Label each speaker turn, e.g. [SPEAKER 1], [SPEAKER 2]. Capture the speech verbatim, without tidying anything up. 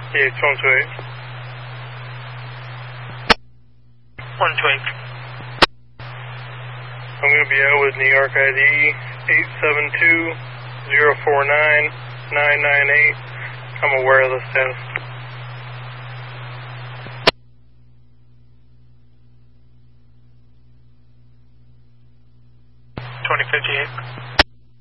[SPEAKER 1] Yeah, it's one two eight.
[SPEAKER 2] one two eight.
[SPEAKER 1] I'm going to be out with New York I D eight seven two zero four nine nine nine eight. I'm aware of the status.
[SPEAKER 2] twenty fifty-eight.